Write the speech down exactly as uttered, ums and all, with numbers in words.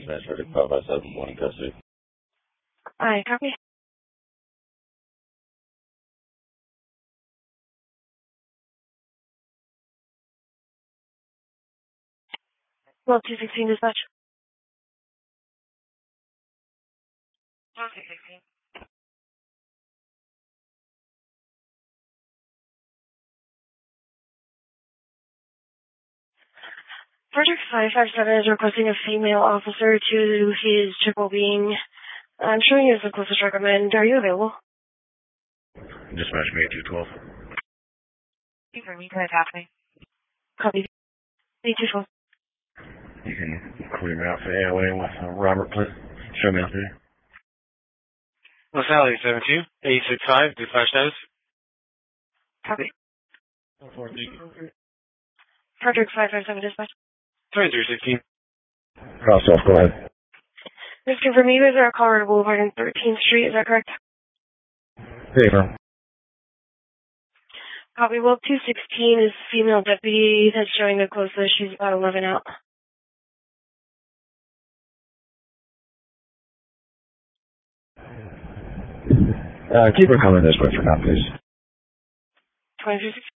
dispatch verdict five five seven, one in custody. Aye, copy. Well, two sixteen dispatch. Okay, sixteen. Project five five seven is requesting a female officer to his triple being. I'm showing you as the closest recommend. Are you available? Dispatch me two twelve. You heard me. Go ahead, halfway. Copy. eight two twelve. You can clear me out for A O A with uh, Robert, please. Show me out there. Los Angeles seven two eight six five, dispatch status. Copy. four three. Project five five seven dispatch. twenty-three sixteen. Cross off, go ahead. Just confirm you guys are at Colorado Boulevard and thirteenth Street, is that correct? Hey, bro. Copy. Well, two sixteen is female deputy that's showing the closest. She's about eleven out. Uh, keep her coming this way for now, please. twenty-three sixteen.